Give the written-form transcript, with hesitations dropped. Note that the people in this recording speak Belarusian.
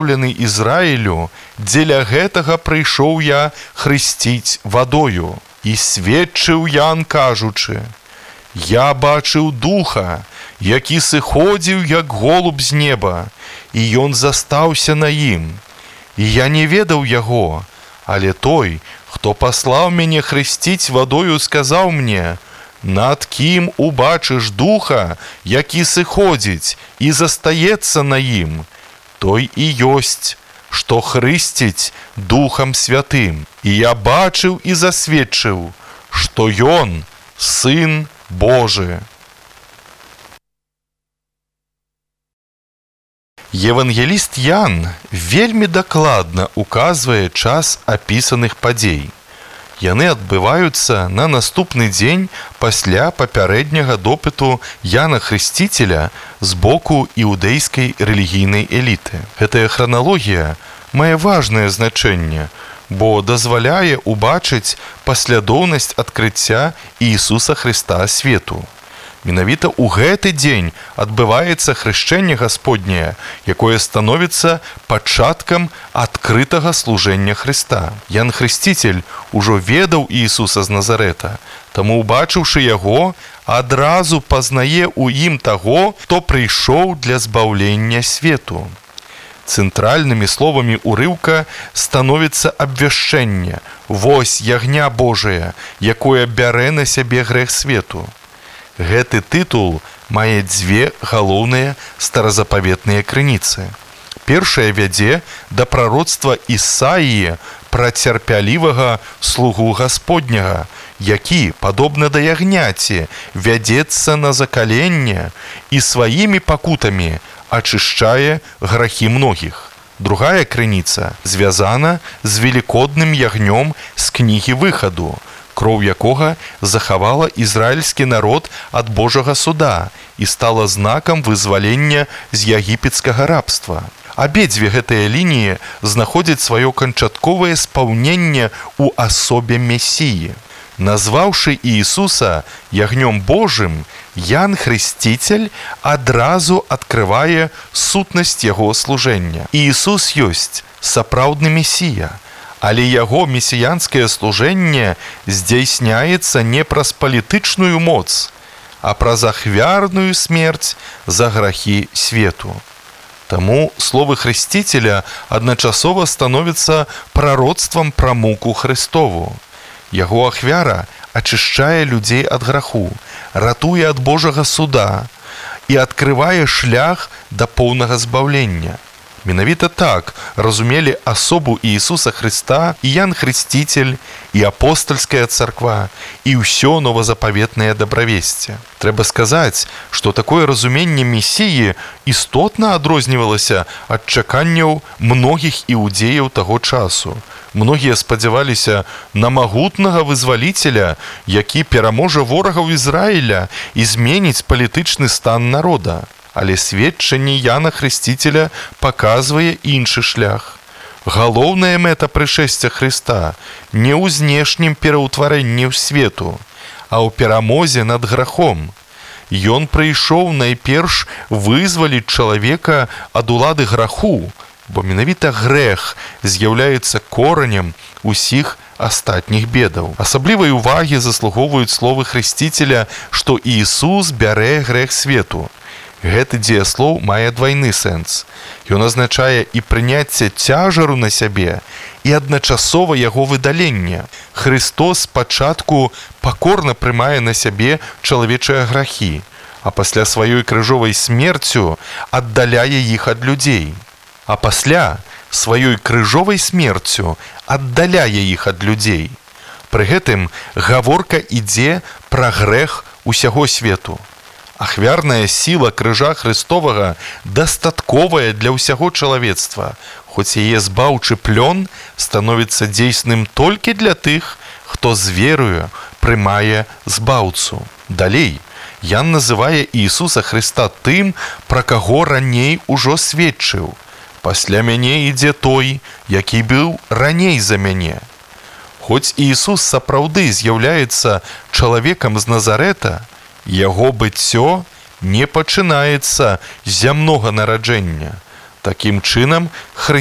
Ізраілю, дзеля гэтага прыйшоў я хрысціць вадою. І сведчыў Ян, кажучы: я бачыў духа, які сыходзіў, як голуб з неба, і ён застаўся на ім. І я не ведаў яго, але той, хто паслаў мяне хрысціць вадою, сказаў мне: над кім убачыш духа, які сыходзіць і застаецца на ім, той і ёсць, што хрысціць Духам Святым. І я бачыў і засведчыў, што ён Сын Божы. Евангеліст Ян вельмі дакладна указвае час апісаных падзей. Яны адбываюцца на наступны дзень пасля папярэдняга допыту Яна Хрысціцеля з боку іўдэйскай рэлігійнай эліты. Гэтая храналогія мае важнае значэнне, бо дазваляе убачыць паслядоўнасць адкрыцця Ісуса Хрыста свету. Менавіта ў гэты дзень адбываецца хрышчэнне Гасподняе, якое становіцца пачаткам адкрытага служэння Хрыста. Ян Хрысціцель ужо ведаў Ісуса з Назарэта, таму, убачыўшы яго, адразу пазнае ў ім таго, хто прыйшоў для збаўлення свету. Цэнтральнымі словамі ўрыўка становіцца абвяшчэнне: вось ягня Божая, якое бярэ на сябе грэх свету. Гэты тытул мае дзве галоўныя старазапаветныя крыніцы. Першая вядзе да прароцтва Ісаіі пра цярпялівага слугу Гасподняга, які, падобна да ягняці, вядзецца на закаленне і сваімі пакутамі ачышчае грахі многіх. Другая крыніца звязана з велікодным ягнём з кнігі Выхаду, кроў якога захавала ізраільскі народ ад Божага суда і стала знакам вызвалення з егіпецкага рабства. Абедзве гэтыя лініі знаходзяць сваё канчатковае спаўненне ў асобе Месіі. Назваўшы Іісуса ягнём Божым, Ян Хрысціцель адразу адкрывае сутнасць яго служэння. Іісус ёсць сапраўдны Месія, але яго месіянскае служэнне здзяйсняецца не праз палітычную моц, а праз ахвярную смерць за грахі свету. Таму словы Хрысціцеля адначасова становяцца прароцтвам пра муку Хрыстову. Яго ахвяра ачышчае людзей ад граху, ратуе ад Божага суда і адкрывае шлях да поўнага збаўлення. Менавіта так разумелі асобу Іісуса Хрыста і Ян Хрысціцель, і апостальская царква, і ўсё новазапаветнае дабравесце. Трэба сказаць, што такое разуменне Месіі істотна адрознівалася ад чаканняў многіх іудзеяў таго часу. Многія спадзяваліся на магутнага вызваліцеля, які пераможа ворагаў Ізраіля і зменіць палітычны стан народа. Але сведчанне Яна Хрысціцеля паказвае іншы шлях. Галоўная мэта прышэсця Хрыста не ў знешнім пераўтварэнні ў свету, а ў перамозе над грахом. Ён прыйшоў найперш вызваліць чалавека ад улады граху, бо менавіта грэх з'яўляецца коранем усіх астатніх бедаў. Асаблівай увагі заслугоўваюць словы Хрысціцеля, што Іісус бярэ грэх свету. Гэты дзеяслоў мае двайны сэнс. Ён азначае і прыняцце цяжару на сябе, і адначасова яго выдаленне. Хрыстос спачатку пакорна прымае на сябе чалавечыя грахі, а пасля сваёй крыжовай смерцю аддаляе іх ад людзей. А пасля сваёй крыжовай смерцю аддаляе іх ад людзей. Пры гэтым гаворка ідзе пра грэх усяго свету. Ахвярная сіла крыжа Хрыстовага дастатковая для ўсяго чалавецтва, хоць яе збаўчы плён становіцца дзейсным толькі для тых, хто з верою прымае збаўцу. Далей, Ян называе Іісуса Хрыста тым, пра каго раней ужо сведчыў: пасля мяне ідзе той, які быў раней за мяне. Хоць Іісус сапраўды з'яўляецца чалавекам з Назарэта, яго быццё не пачынаецца з зямнога нараджэння, Такім чынам,